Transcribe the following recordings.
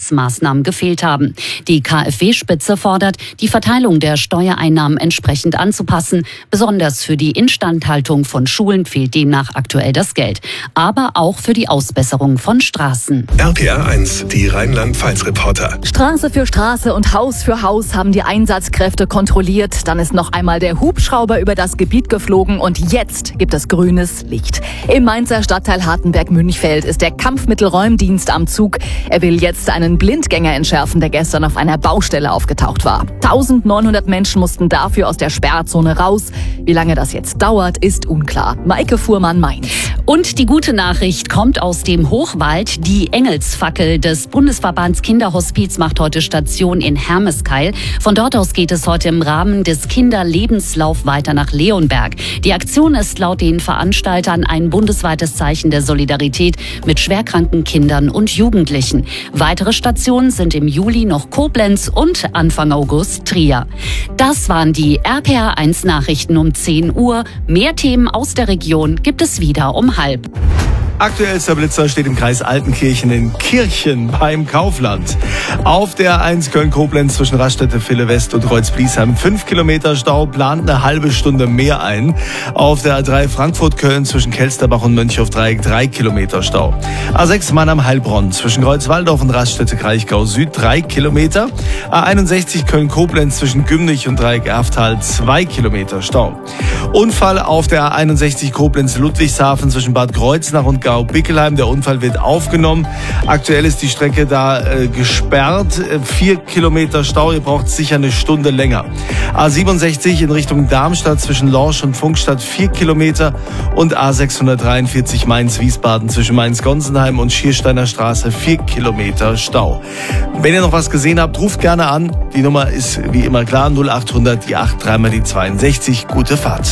Sicherheitsmaßnahmen gefehlt haben. Die KfW-Spitze fordert, die Verteilung der Steuereinnahmen entsprechend anzupassen. Besonders für die Instandhaltung von Schulen fehlt demnach aktuell das Geld. Aber auch für die Ausbesserung von Straßen. RPR 1, die Rheinland-Pfalz-Reporter. Straße für Straße und Haus für Haus haben die Einsatzkräfte kontrolliert. Dann ist noch einmal der Hubschrauber über das Gebiet geflogen und jetzt gibt es grünes Licht. Im Mainzer Stadtteil Hartenberg-Münchfeld ist der Kampfmittelräumdienst am Zug. Er will jetzt einen Blindgänger entschärfen, der gestern auf einer Baustelle aufgetaucht war. 1900 Menschen mussten dafür aus der Sperrzone raus. Wie lange das jetzt dauert, ist unklar. Maike Fuhrmann, Mainz. Und die gute Nachricht kommt aus dem Hochwald. Die Engelsfackel des Bundesverbands Kinderhospiz macht heute Station in Hermeskeil. Von dort aus geht es heute im Rahmen des Kinderlebenslauf weiter nach Leonberg. Die Aktion ist laut den Veranstaltern ein bundesweites Zeichen der Solidarität mit schwerkranken Kindern und Jugendlichen. Weitere Stationen sind im Juli noch Koblenz und Anfang August Trier. Das waren die RPR 1 Nachrichten um 10 Uhr. Mehr Themen aus der Region gibt es wieder um 12:30. Aktuellster Blitzer steht im Kreis Altenkirchen in Kirchen beim Kaufland. Auf der A1 Köln-Koblenz zwischen Raststätte, Ville West und Kreuz-Bliesheim 5 Kilometer Stau, plant eine halbe Stunde mehr ein. Auf der A3 Frankfurt-Köln zwischen Kelsterbach und Mönchhof-Dreieck 3 Kilometer Stau. A6 Mannheim-Heilbronn zwischen Kreuzwaldorf und Raststätte Kraichgau Süd 3 Kilometer. A61 Köln-Koblenz zwischen Gümnich und Dreieck Erftal 2 Kilometer Stau. Unfall auf der A61 Koblenz-Ludwigshafen zwischen Bad Kreuznach und Bickelheim. Der Unfall wird aufgenommen. Aktuell ist die Strecke da gesperrt. 4 Kilometer Stau. Ihr braucht sicher eine Stunde länger. A67 in Richtung Darmstadt zwischen Lorsch und Funkstadt 4 Kilometer. Und A643 Mainz-Wiesbaden zwischen Mainz-Gonsenheim und Schiersteiner Straße 4 Kilometer Stau. Wenn ihr noch was gesehen habt, ruft gerne an. Die Nummer ist wie immer klar 0800 die 8 3 mal die 62. Gute Fahrt.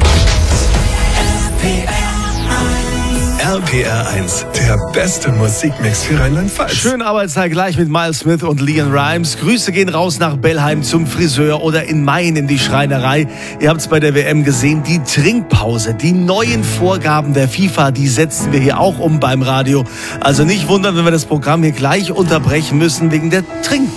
RPR 1, der beste Musikmix für Rheinland-Pfalz. Schönen Arbeitstag gleich mit Miles Smith und Leon Rimes. Grüße gehen raus nach Bellheim zum Friseur oder in Mayen in die Schreinerei. Ihr habt es bei der WM gesehen, die Trinkpause, die neuen Vorgaben der FIFA, die setzen wir hier auch um beim Radio. Also nicht wundern, wenn wir das Programm hier gleich unterbrechen müssen wegen der Trinkpause.